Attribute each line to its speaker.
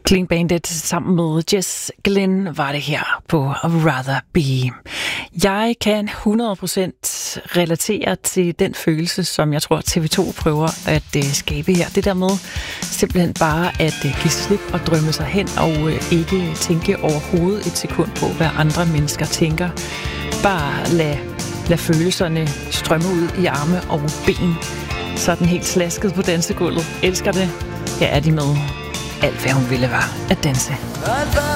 Speaker 1: Clean Bandit sammen med Jess Glynne var det her på Rather Be. Jeg kan 100% relatere til den følelse, som jeg tror TV2 prøver at skabe her. Det der med simpelthen bare at give slip og drømme sig hen og ikke tænke overhovedet et sekund på, hvad andre mennesker tænker. Bare lad følelserne strømme ud i arme og ben. Sådan helt slasket på dansegulvet. Elsker det. Her er de med. Alt hvad hun ville var at danse.